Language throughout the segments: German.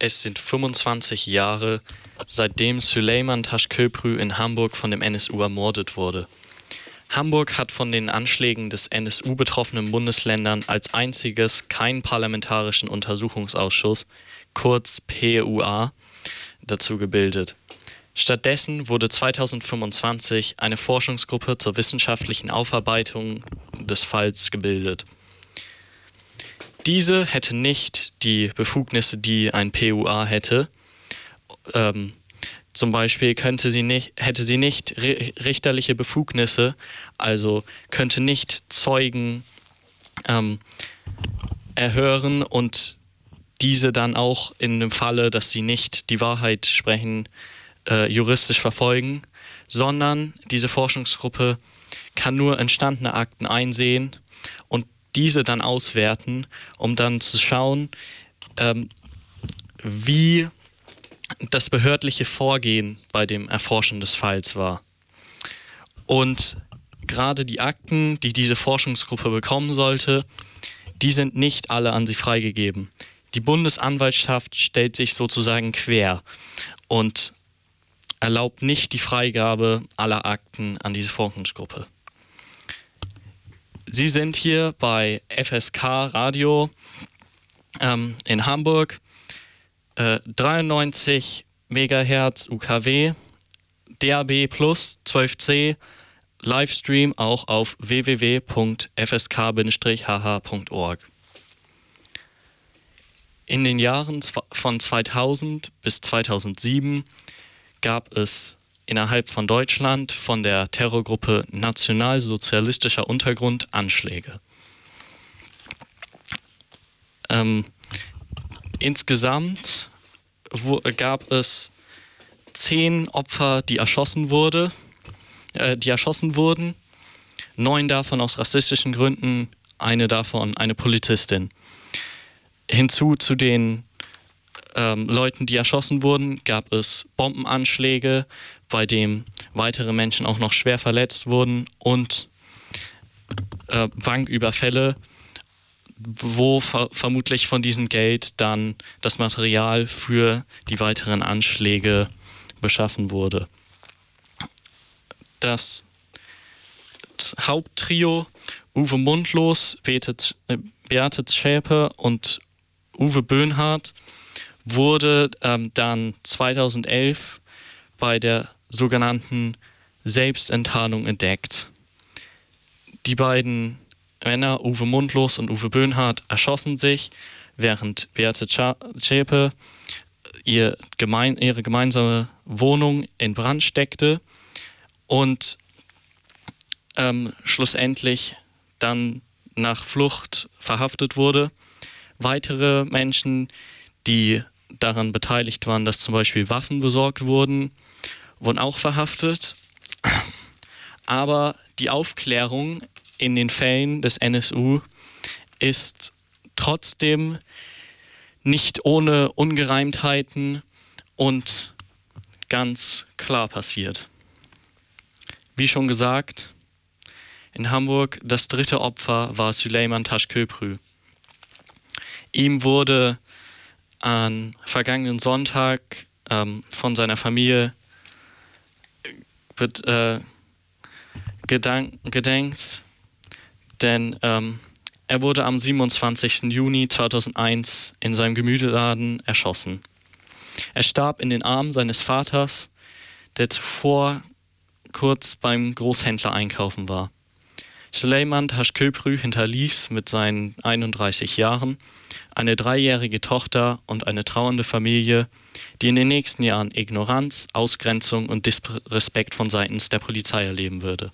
Es sind 25 Jahre, seitdem Süleyman Taşköprü in Hamburg von dem NSU ermordet wurde. Hamburg hat von den Anschlägen des NSU betroffenen Bundesländern als einziges keinen parlamentarischen Untersuchungsausschuss, kurz PUA, dazu gebildet. Stattdessen wurde 2025 eine Forschungsgruppe zur wissenschaftlichen Aufarbeitung des Falls gebildet. Diese hätte nicht die Befugnisse, die ein PUA hätte. Zum Beispiel hätte sie nicht richterliche Befugnisse, also könnte nicht Zeugen erhören und diese dann auch in dem Falle, dass sie nicht die Wahrheit sprechen, juristisch verfolgen, sondern diese Forschungsgruppe kann nur entstandene Akten einsehen und diese dann auswerten, um dann zu schauen, wie das behördliche Vorgehen bei dem Erforschen des Falls war. Und gerade die Akten, die diese Forschungsgruppe bekommen sollte, die sind nicht alle an sie freigegeben. Die Bundesanwaltschaft stellt sich sozusagen quer und erlaubt nicht die Freigabe aller Akten an diese Forschungsgruppe. Sie sind hier bei FSK Radio in Hamburg, 93 MHz UKW, DAB Plus 12C, Livestream auch auf www.fsk-hh.org. In den Jahren von 2000 bis 2007 gab es innerhalb von Deutschland von der Terrorgruppe Nationalsozialistischer Untergrund Anschläge. Insgesamt gab es 10 Opfer, die erschossen wurden, 9 davon aus rassistischen Gründen, eine davon eine Polizistin. Hinzu zu den Leuten, die erschossen wurden, gab es Bombenanschläge, bei denen weitere Menschen auch noch schwer verletzt wurden und Banküberfälle, wo vermutlich von diesem Geld dann das Material für die weiteren Anschläge beschaffen wurde. Das Haupttrio Uwe Mundlos, Beate Zschäpe und Uwe Böhnhardt wurde dann 2011 bei der sogenannten Selbstenttarnung entdeckt. Die beiden Männer, Uwe Mundlos und Uwe Böhnhardt, erschossen sich, während Beate Zschäpe ihre gemeinsame Wohnung in Brand steckte und schlussendlich dann nach Flucht verhaftet wurde. Weitere Menschen, die daran beteiligt waren, dass zum Beispiel Waffen besorgt wurden, wurden auch verhaftet. Aber die Aufklärung in den Fällen des NSU ist trotzdem nicht ohne Ungereimtheiten und ganz klar passiert. Wie schon gesagt, in Hamburg das 3. Opfer war Süleyman Taşköprü. Ihm wurde am vergangenen Sonntag von seiner Familie gedenkt, denn er wurde am 27. Juni 2001 in seinem Gemüseladen erschossen. Er starb in den Armen seines Vaters, der zuvor kurz beim Großhändler einkaufen war. Süleyman Taşköprü hinterließ mit seinen 31 Jahren eine 3-jährige Tochter und eine trauernde Familie, die in den nächsten Jahren Ignoranz, Ausgrenzung und Disrespekt von seitens der Polizei erleben würde.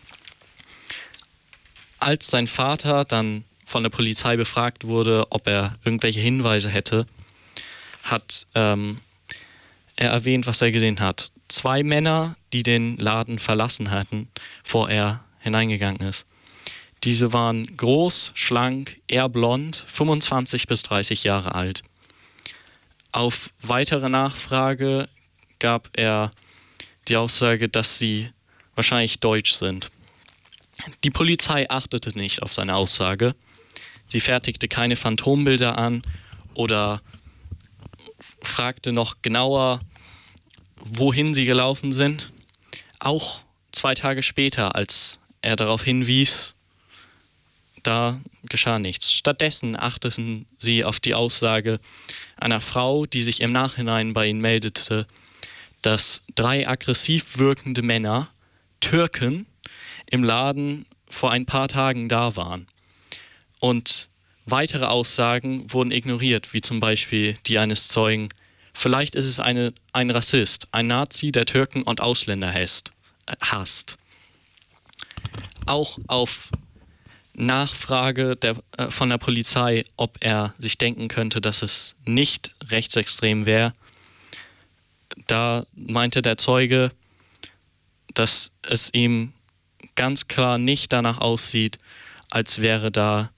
Als sein Vater dann von der Polizei befragt wurde, ob er irgendwelche Hinweise hätte, hat er erwähnt, was er gesehen hat. 2 Männer, die den Laden verlassen hatten, bevor er hineingegangen ist. Diese waren groß, schlank, eher blond, 25 bis 30 Jahre alt. Auf weitere Nachfrage gab er die Aussage, dass sie wahrscheinlich deutsch sind. Die Polizei achtete nicht auf seine Aussage. Sie fertigte keine Phantombilder an oder fragte noch genauer, wohin sie gelaufen sind. Auch 2 Tage später, als er darauf hinwies, da geschah nichts. Stattdessen achteten sie auf die Aussage einer Frau, die sich im Nachhinein bei ihnen meldete, dass 3 aggressiv wirkende Männer, Türken, im Laden vor ein paar Tagen da waren. Und weitere Aussagen wurden ignoriert, wie zum Beispiel die eines Zeugen: Vielleicht ist es ein Rassist, ein Nazi, der Türken und Ausländer hasst. Auch auf Nachfrage von der Polizei, ob er sich denken könnte, dass es nicht rechtsextrem wäre, da meinte der Zeuge, dass es ihm ganz klar nicht danach aussieht, als wäre da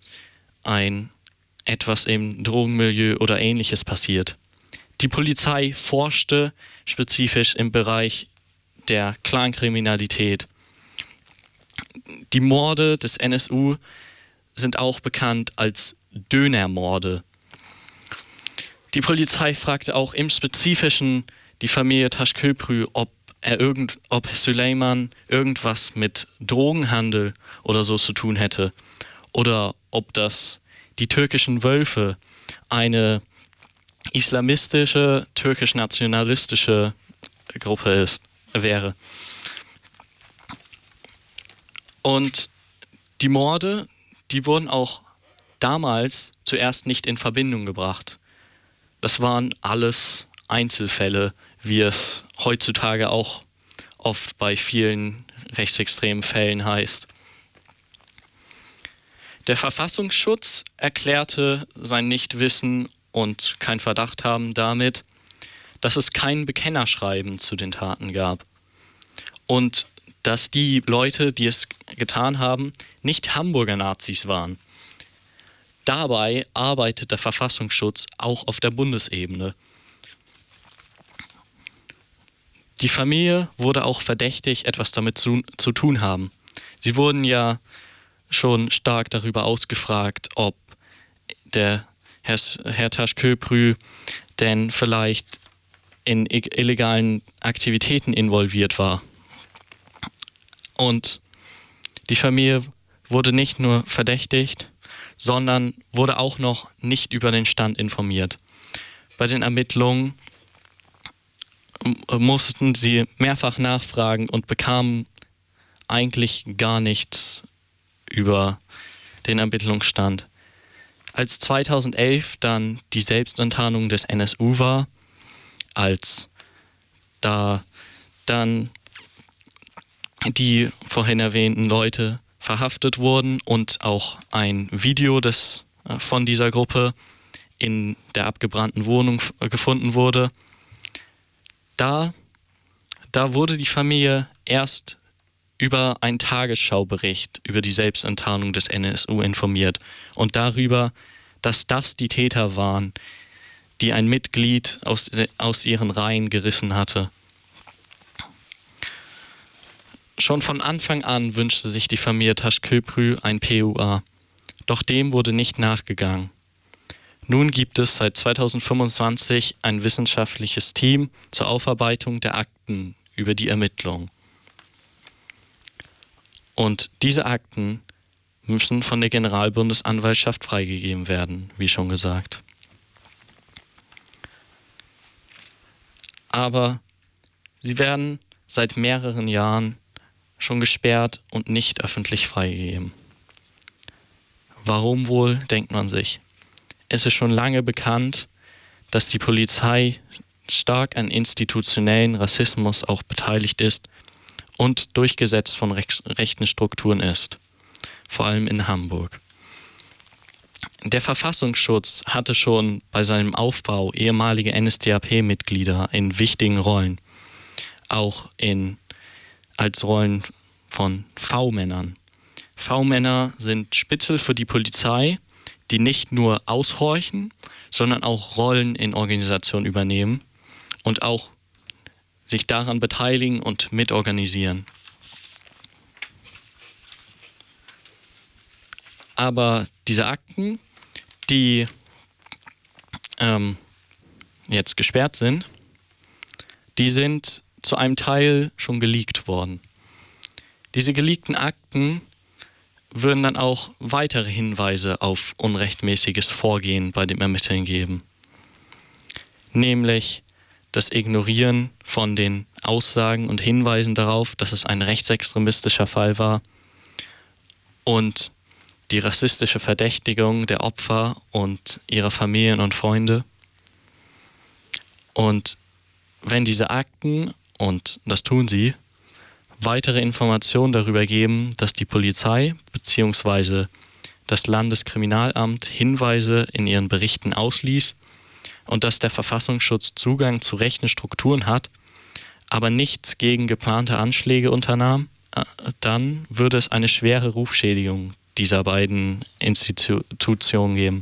etwas im Drogenmilieu oder Ähnliches passiert. Die Polizei forschte spezifisch im Bereich der Clankriminalität. Die Morde des NSU sind auch bekannt als Dönermorde. Die Polizei fragte auch im Spezifischen die Familie Taşköprü, ob Süleyman irgendwas mit Drogenhandel oder so zu tun hätte. Oder ob das die türkischen Wölfe, eine islamistische, türkisch-nationalistische Gruppe wäre. Und die Morde, die wurden auch damals zuerst nicht in Verbindung gebracht. Das waren alles Einzelfälle, wie es heutzutage auch oft bei vielen rechtsextremen Fällen heißt. Der Verfassungsschutz erklärte sein Nichtwissen und kein Verdacht haben damit, dass es kein Bekennerschreiben zu den Taten gab und dass die Leute, die es getan haben, nicht Hamburger Nazis waren. Dabei arbeitet der Verfassungsschutz auch auf der Bundesebene. Die Familie wurde auch verdächtig, etwas damit zu tun haben. Sie wurden ja schon stark darüber ausgefragt, ob der Herr Taşköprü denn vielleicht in illegalen Aktivitäten involviert war. Und die Familie wurde nicht nur verdächtigt, sondern wurde auch noch nicht über den Stand informiert. Bei den Ermittlungen mussten sie mehrfach nachfragen und bekamen eigentlich gar nichts über den Ermittlungsstand. Als 2011 dann die Selbstenttarnung des NSU war, als da dann die vorhin erwähnten Leute verhaftet wurden und auch ein Video von dieser Gruppe in der abgebrannten Wohnung gefunden wurde, da wurde die Familie erst über einen Tagesschaubericht über die Selbstenttarnung des NSU informiert und darüber, dass das die Täter waren, die ein Mitglied aus ihren Reihen gerissen hatte. Schon von Anfang an wünschte sich die Familie Taşköprü ein PUA, doch dem wurde nicht nachgegangen. Nun gibt es seit 2025 ein wissenschaftliches Team zur Aufarbeitung der Akten über die Ermittlungen. Und diese Akten müssen von der Generalbundesanwaltschaft freigegeben werden, wie schon gesagt. Aber sie werden seit mehreren Jahren schon gesperrt und nicht öffentlich freigegeben. Warum wohl, denkt man sich. Es ist schon lange bekannt, dass die Polizei stark an institutionellen Rassismus auch beteiligt ist und durchgesetzt von rechten Strukturen ist, vor allem in Hamburg. Der Verfassungsschutz hatte schon bei seinem Aufbau ehemalige NSDAP-Mitglieder in wichtigen Rollen, auch als Rollen von V-Männern. V-Männer sind Spitzel für die Polizei, die nicht nur aushorchen, sondern auch Rollen in Organisationen übernehmen und auch sich daran beteiligen und mitorganisieren. Aber diese Akten, die jetzt gesperrt sind, die sind zu einem Teil schon geleakt worden. Diese geleakten Akten würden dann auch weitere Hinweise auf unrechtmäßiges Vorgehen bei dem Ermitteln geben. Nämlich das Ignorieren von den Aussagen und Hinweisen darauf, dass es ein rechtsextremistischer Fall war, und die rassistische Verdächtigung der Opfer und ihrer Familien und Freunde. Und wenn diese Akten, und das tun sie, weitere Informationen darüber geben, dass die Polizei bzw. das Landeskriminalamt Hinweise in ihren Berichten ausließ und dass der Verfassungsschutz Zugang zu rechten Strukturen hat, aber nichts gegen geplante Anschläge unternahm, dann würde es eine schwere Rufschädigung dieser beiden Institutionen geben.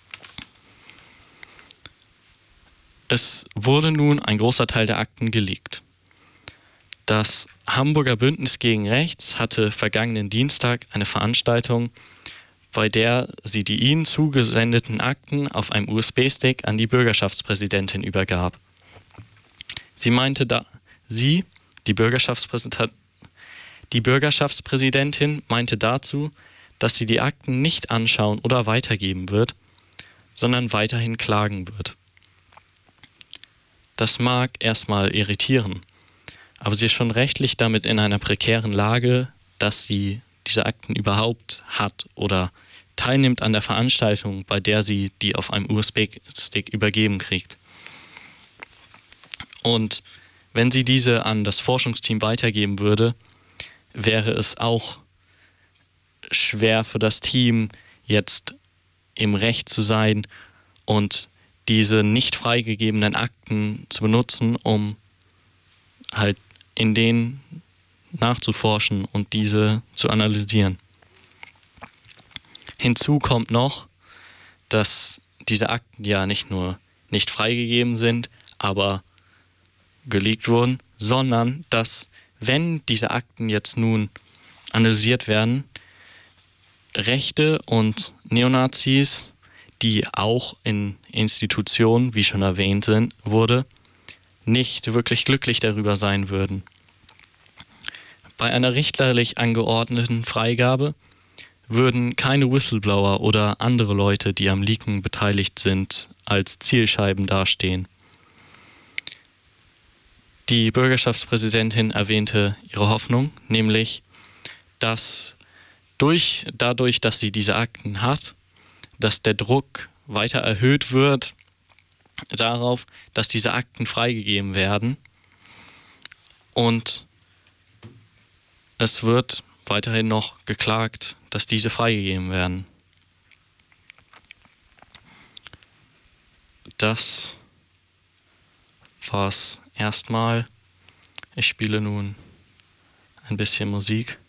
Es wurde nun ein großer Teil der Akten geleakt. Das Hamburger Bündnis gegen Rechts hatte vergangenen Dienstag eine Veranstaltung, bei der sie die ihnen zugesendeten Akten auf einem USB-Stick an die Bürgerschaftspräsidentin übergab. Die Bürgerschaftspräsidentin meinte dazu, dass sie die Akten nicht anschauen oder weitergeben wird, sondern weiterhin klagen wird. Das mag erstmal irritieren, aber sie ist schon rechtlich damit in einer prekären Lage, dass sie diese Akten überhaupt hat oder teilnimmt an der Veranstaltung, bei der sie die auf einem USB-Stick übergeben kriegt. Und wenn sie diese an das Forschungsteam weitergeben würde, wäre es auch schwer für das Team, jetzt im Recht zu sein und diese nicht freigegebenen Akten zu benutzen, um halt in denen nachzuforschen und diese zu analysieren. Hinzu kommt noch, dass diese Akten ja nicht nur nicht freigegeben sind, aber geleakt wurden, sondern dass, wenn diese Akten jetzt nun analysiert werden, Rechte und Neonazis, die auch in Institutionen, wie schon erwähnt wurde, nicht wirklich glücklich darüber sein würden. Bei einer richterlich angeordneten Freigabe würden keine Whistleblower oder andere Leute, die am Leaken beteiligt sind, als Zielscheiben dastehen. Die Bürgerschaftspräsidentin erwähnte ihre Hoffnung, nämlich, dass dadurch, dass sie diese Akten hat, dass der Druck weiter erhöht wird darauf, dass diese Akten freigegeben werden, und es wird weiterhin noch geklagt, dass diese freigegeben werden. Das war's erstmal. Ich spiele nun ein bisschen Musik.